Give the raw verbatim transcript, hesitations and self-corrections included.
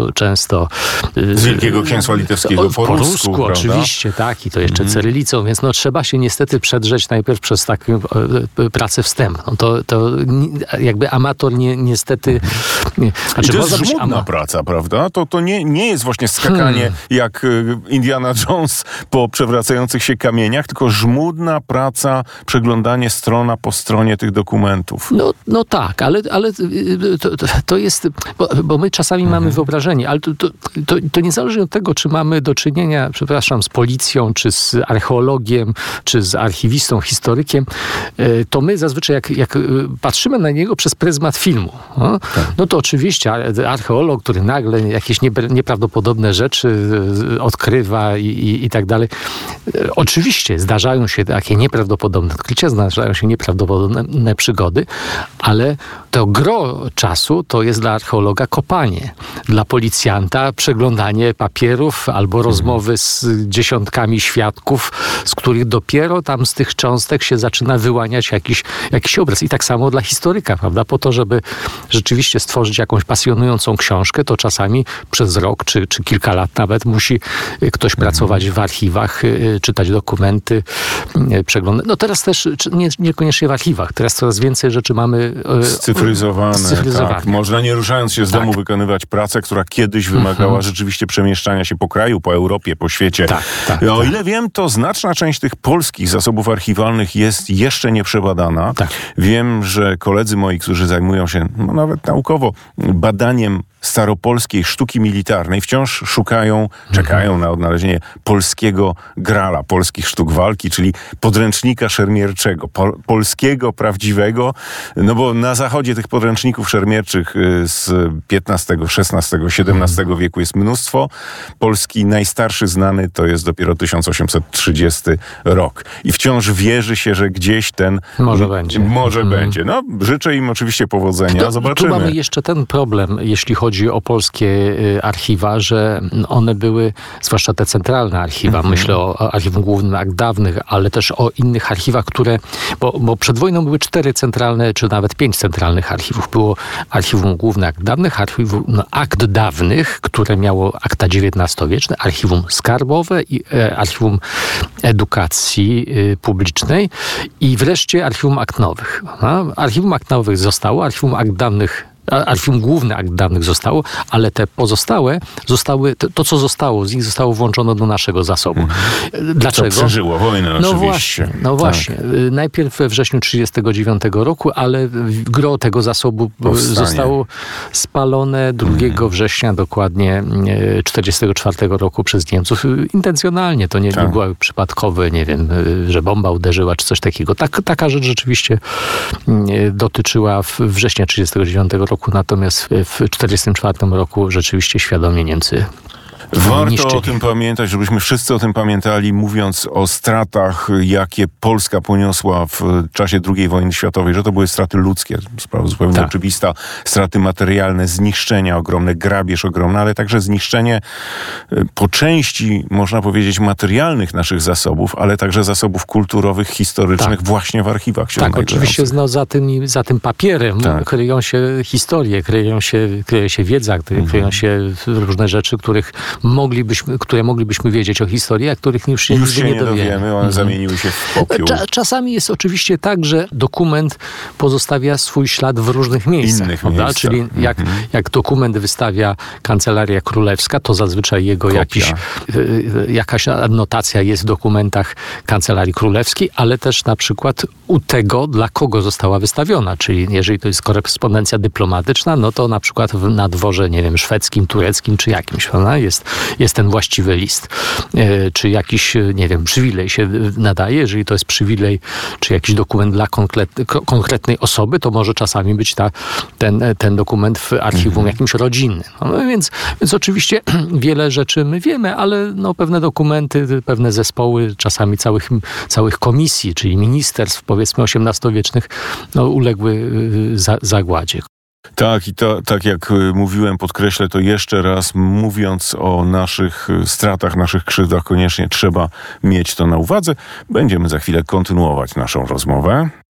często z Wielkiego Księstwa Litewskiego po, po rusku, rusku oczywiście, tak, i to jeszcze mm. cyrylicą, więc no trzeba się niestety przedrzeć najpierw przez taką pracę wstępną. To, to jakby amator nie, niestety... Nie, znaczy, I to jest żmudna ama... praca, prawda? To, to nie, nie jest właśnie skakanie hmm. jak Indiana Jones po przewracających się kamieniach, tylko żmudna praca, przeglądanie strona po stronie tych dokumentów. No, no tak, ale, ale to, to jest... Bo, bo my czasami hmm. mamy wyobrażenie, ale to, to, to, to niezależnie od tego, czy mamy do czynienia, przepraszam, z policją, czy z archeologiem, czy z archiwistą, historykiem, to my zazwyczaj jak, jak patrzymy na niego przez pryzmat filmu, no, tak. no to oczywiście archeolog, który nagle jakieś nieprawdopodobne rzeczy odkrywa i, i, i tak dalej. Oczywiście zdarzają się takie nieprawdopodobne odkrycia, zdarzają się nieprawdopodobne przygody, ale to gro czasu to jest dla archeologa kopanie, dla policjanta przeglądanie papierów albo rozmowy z dziesiątkami świadków, z których dopiero tam z tych cząstek się zaczyna wyłaniać jakiś, jakiś obraz. I tak samo dla historyka, prawda? Po to, żeby rzeczywiście stworzyć jakąś pasjonującą książkę, to czasami przez rok czy, czy kilka lat nawet musi ktoś pracować w archiwach, czytać dokumenty, przeglądać. No teraz też nie, niekoniecznie w archiwach. Teraz coraz więcej rzeczy mamy scyfryzowane. scyfryzowane. Tak. Można nie ruszając się z tak. domu wykonywać pracę, która kiedyś wymagała mm-hmm. rzeczywiście przemieszczania się po kraju, po Europie, po świecie. Tak, tak, o tak. ile wiem, to znaczna część tych polskich zasobów archiwalnych jest jeszcze nieprzebadana. Tak. Wiem, że koledzy moi, którzy zajmują się no, nawet naukowo badaniem staropolskiej sztuki militarnej, wciąż szukają, czekają mhm. na odnalezienie polskiego grala, polskich sztuk walki, czyli podręcznika szermierczego, po, polskiego, prawdziwego, no bo na zachodzie tych podręczników szermierczych z piętnastego, szesnastego, siedemnastego mhm. wieku jest mnóstwo. Polski najstarszy znany to jest dopiero tysiąc osiemset trzydziesty rok. I wciąż wierzy się, że gdzieś ten... Może będzie. Może mhm. będzie. No, życzę im oczywiście powodzenia. To, Zobaczymy. Tu mamy jeszcze ten problem, jeśli chodzi o polskie archiwa, że one były, zwłaszcza te centralne archiwa, mm-hmm. myślę o Archiwum Głównym Akt Dawnych, ale też o innych archiwach, które, bo, bo przed wojną były cztery centralne, czy nawet pięć centralnych archiwów. Było Archiwum Główne Akt Dawnych, Archiwum no, Akt Dawnych, które miało akta dziewiętnastowieczne, Archiwum Skarbowe i e, Archiwum Edukacji e, Publicznej i wreszcie Archiwum Akt Nowych. No, Archiwum Akt Nowych zostało, Archiwum Akt Dawnych Archiwum Główne Akt Dawnych zostało, ale te pozostałe zostały, to, to co zostało, z nich zostało włączone do naszego zasobu. Mhm. Dlaczego? Co przeżyło wojnę no oczywiście. Właśnie, no właśnie. Tak. Najpierw we wrześniu trzydziestego dziewiątego roku, ale gro tego zasobu Powstanie. zostało spalone drugiego mhm. września dokładnie czterdziestego czwartego roku przez Niemców. Intencjonalnie. To nie, tak. nie było przypadkowe, nie wiem, że bomba uderzyła czy coś takiego. Tak, taka rzecz rzeczywiście dotyczyła września trzydziestego dziewiątego roku. Natomiast w tysiąc dziewięćset czterdziestym czwartym roku rzeczywiście świadomie Niemcy Warto niszczyli. o tym pamiętać, żebyśmy wszyscy o tym pamiętali, mówiąc o stratach, jakie Polska poniosła w czasie drugiej wojny światowej, że to były straty ludzkie, sprawa zupełnie tak. oczywista, straty materialne, zniszczenia ogromne, grabież ogromna, ale także zniszczenie po części, można powiedzieć, materialnych naszych zasobów, ale także zasobów kulturowych, historycznych tak. właśnie w archiwach się Tak, oczywiście no, za, tym, za tym papierem tak. kryją się historie, kryją się, kryje się wiedza, kryją mhm. się różne rzeczy, których moglibyśmy, które moglibyśmy wiedzieć o historii, a których już, już się nie, nie dowiemy. dowiemy one mhm. zamieniły się w popiół. Cza, czasami jest oczywiście tak, że dokument pozostawia swój ślad w różnych miejscach. Innych prawda? miejscach. Czyli mhm. jak, jak dokument wystawia Kancelaria Królewska, to zazwyczaj jego jakiś, jakaś adnotacja jest w dokumentach Kancelarii Królewskiej, ale też na przykład u tego, dla kogo została wystawiona. Czyli jeżeli to jest korespondencja dyplomatyczna, no to na przykład na dworze, nie wiem, szwedzkim, tureckim czy jakimś, prawda? Jest jest ten właściwy list. Czy jakiś, nie wiem, przywilej się nadaje. Jeżeli to jest przywilej, czy jakiś dokument dla konkretnej osoby, to może czasami być ta, ten, ten dokument w archiwum mhm. jakimś rodzinnym. No więc, więc oczywiście wiele rzeczy my wiemy, ale no, pewne dokumenty, pewne zespoły, czasami całych, całych komisji, czyli ministerstw, powiedzmy osiemnastowiecznych, no, uległy za, zagładzie. Tak, i to, tak jak mówiłem, podkreślę to jeszcze raz, mówiąc o naszych stratach, naszych krzywdach, koniecznie trzeba mieć to na uwadze. Będziemy za chwilę kontynuować naszą rozmowę.